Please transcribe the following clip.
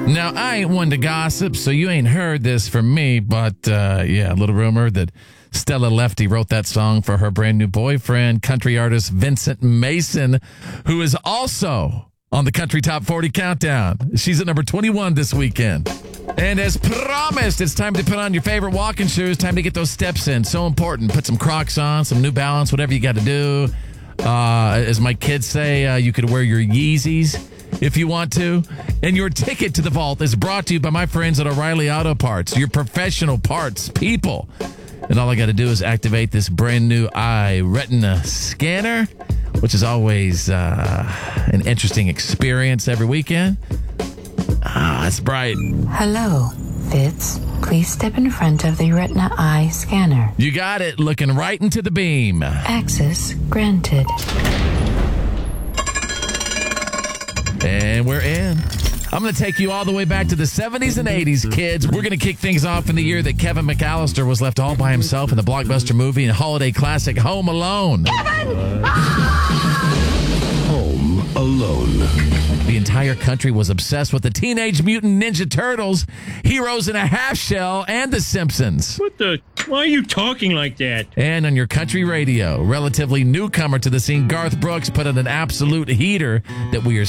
Now, I ain't one to gossip, so you ain't heard this from me, but a little rumor that Stella Lefty wrote that song for her brand new boyfriend, country artist Vincent Mason, who is also on the Country Top 40 Countdown. She's at number 21 this weekend. And as promised, it's time to put on your favorite walking shoes. Time to get those steps in. So important. Put some Crocs on, some New Balance, whatever you got to do. As my kids say, you could wear your Yeezys if you want to. And your ticket to the vault is brought to you by my friends at O'Reilly Auto Parts, your professional parts people. And all I got to do is activate this brand new eye retina scanner, which is always an interesting experience every weekend. It's bright. Hello, Fitz. Please step in front of the retina eye scanner. You got it, looking right into the beam. Access granted. And we're in. I'm going to take you all the way back to the 70s and 80s, kids. We're going to kick things off in the year that Kevin McAllister was left all by himself in the blockbuster movie and holiday classic Home Alone. Home Alone. The entire country was obsessed with the Teenage Mutant Ninja Turtles, Heroes in a Half Shell, and The Simpsons. Why are you talking like that? And on your country radio, relatively newcomer to the scene, Garth Brooks put in an absolute heater that we are